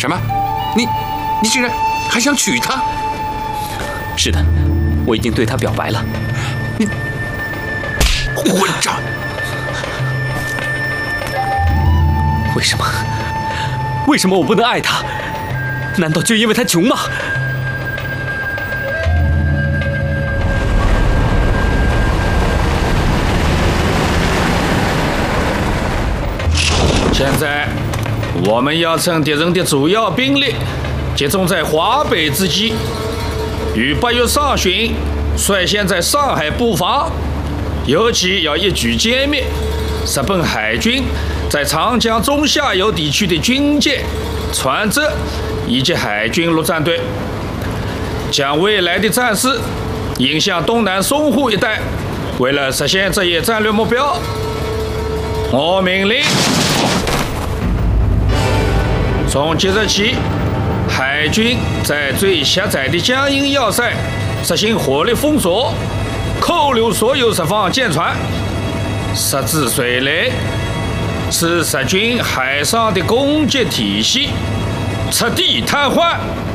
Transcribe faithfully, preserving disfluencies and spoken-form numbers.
什么？你你竟然还想娶她？ 是的，我已经对她表白了。 你混账！ 为什么？为什么我不能爱她？难道就因为她穷吗？ 现在，我们要趁敌人的主要兵力集中在华北之际，于八月上旬率先在上海布防，尤其要一举歼灭日本海军在长江中下游地区的军舰、船只以及海军陆战队，将未来的战事引向东南淞沪一带。为了实现这一战略目标，我命令从即日起，海军在最狭窄的江阴要塞实行火力封锁，扣留所有日方舰船，设置水雷，使日军海上的攻击体系彻底瘫痪。